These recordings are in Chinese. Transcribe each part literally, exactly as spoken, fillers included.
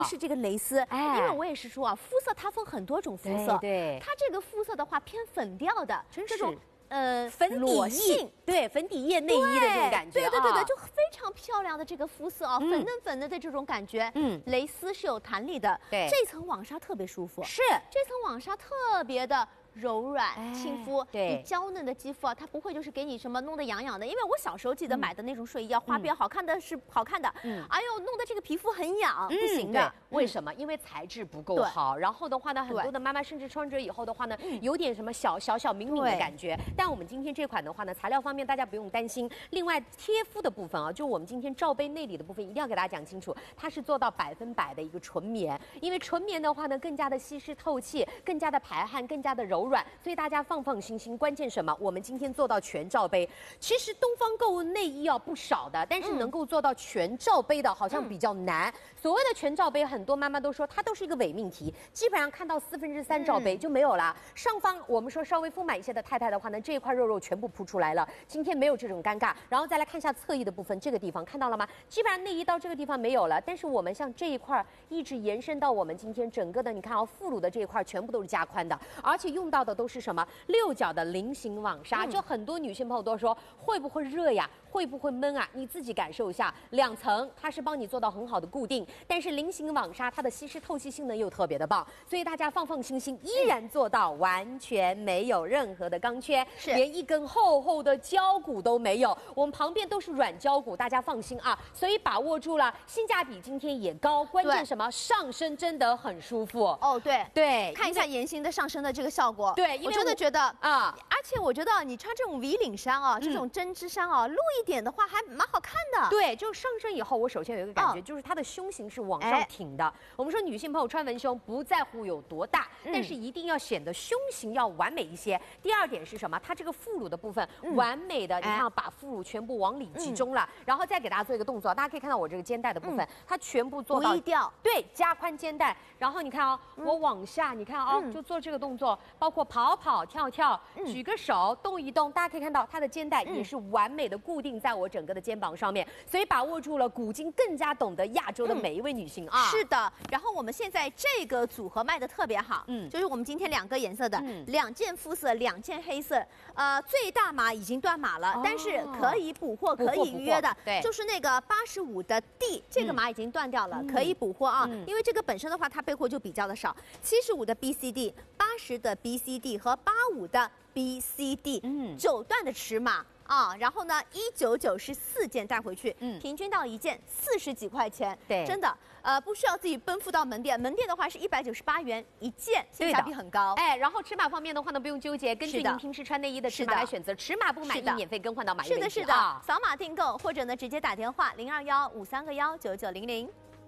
是这个蕾丝，哎，因为我也是说啊，肤色它分很多种肤色， 对， 它这个肤色的话偏粉调的，这种呃粉底液，对，粉底液内衣的这种感觉， 对对对对，就非常漂亮的这个肤色啊，粉嫩粉嫩的这种感觉，嗯，蕾丝是有弹力的， 对， 这层网纱特别舒服， 是这层网纱特别的。柔软亲肤， 对你娇嫩的肌肤啊，它不会就是给你什么弄得痒痒的。因为我小时候记得买的那种睡衣啊，花边好看的是好看的，嗯，哎呦，弄得这个皮肤很痒，不行的。 为什么？因为材质不够好。然后的话呢，很多的妈妈甚至穿着以后的话呢，有点什么小小小敏敏的感觉。但我们今天这款的话呢，材料方面大家不用担心。另外贴肤的部分啊，就我们今天罩杯内里的部分，一定要给大家讲清楚，它是做到百分百的一个纯棉，因为纯棉的话呢，更加的吸湿透气，更加的排汗，更加的柔软，所以大家放放心心。关键什么？我们今天做到全罩杯。其实东方购物内衣啊不少的，但是能够做到全罩杯的，好像比较难。嗯、所谓的全罩杯，很多妈妈都说它都是一个伪命题，基本上看到四分之三罩杯就没有了。嗯、上方我们说稍微丰满一些的太太的话呢，这一块肉肉全部铺出来了。今天没有这种尴尬。然后再来看一下侧翼的部分，这个地方看到了吗？基本上内衣到这个地方没有了，但是我们像这一块一直延伸到我们今天整个的，你看啊，副乳的这一块全部都是加宽的，而且用到的都是什么？六角的菱形网纱，就很多女性朋友都说会不会热呀，会不会闷啊？你自己感受一下，两层它是帮你做到很好的固定，但是菱形网纱它的吸湿透气性能又特别的棒，所以大家放放心心，依然做到完全没有任何的钢圈，连一根厚厚的胶骨都没有，我们旁边都是软胶骨，大家放心啊。所以把握住了，性价比今天也高，关键什么？上身真的很舒服哦。 对对， 看一下妍心的上身的这个效果， 对， 我真的觉得。 啊， 而且我觉得你穿这种 V 领衫啊，这种针织衫啊，露一点的话还蛮好看的。 对，就上身以后，我首先有一个感觉，哦、就是它的胸型是往上挺的。哎、我们说女性朋友穿文胸不在乎有多大，嗯、但是一定要显得胸型要完美一些。第二点是什么？它这个副乳的部分、嗯、完美的，你看、哎、把副乳全部往里集中了，嗯、然后再给大家做一个动作，大家可以看到我这个肩带的部分，嗯、它全部做到不易掉， 对，加宽肩带。然后你看啊、哦，嗯、我往下，你看啊、哦，嗯、就做这个动作，包括跑跑跳跳。举个手动一动，大家可以看到它的肩带也是完美的固定在我整个的肩膀上面，所以把握住了古今更加懂得亚洲的每一位女性啊。 是的，然后我们现在这个组合卖的特别好，嗯，就是我们今天两个颜色的，嗯、两件肤色，两件黑色，呃，最大码已经断码了，哦、但是可以补货，可以预约的， 对， 就是那个八十五的 D 这个码已经断掉了，嗯、可以补货啊，嗯、因为这个本身的话它备货就比较的少，七十五的 B C D， 八十的 B C D 和八五的。B C D， 嗯，九段的尺码啊，然后呢，一九九是四件带回去，嗯，平均到一件四十几块钱， 对， 真的，呃，不需要自己奔赴到门店，门店的话是一百九十八元一件，性价比很高， 哎，然后尺码方面的话呢，不用纠结，根据您平时穿内衣的尺码来选择，尺码不满意免费更换到满意为止。 是的，是的，啊、扫码订购或者呢直接打电话零二幺五三个幺九九零零。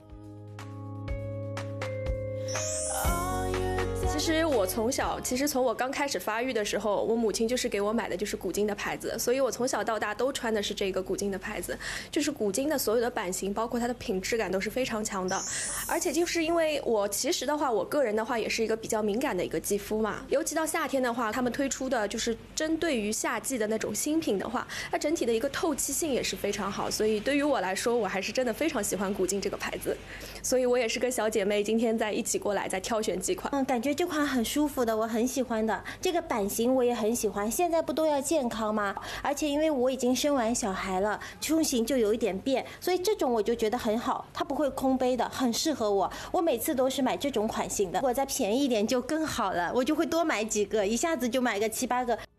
其实我从小，其实从我刚开始发育的时候，我母亲就是给我买的就是古今的牌子，所以我从小到大都穿的是这个古今的牌子。就是古今的所有的版型，包括它的品质感都是非常强的。而且就是因为我其实的话，我个人的话也是一个比较敏感的一个肌肤嘛，尤其到夏天的话，他们推出的就是针对于夏季的那种新品的话，它整体的一个透气性也是非常好。所以对于我来说，我还是真的非常喜欢古今这个牌子。所以我也是跟小姐妹今天在一起过来，在挑选几款。 嗯，感觉这款很舒服的，我很喜欢的。这个版型我也很喜欢。现在不都要健康吗？而且因为我已经生完小孩了，胸型就有一点变，所以这种我就觉得很好，它不会空杯的，很适合我。我每次都是买这种款型的，如果再便宜一点就更好了，我就会多买几个，一下子就买个七八个。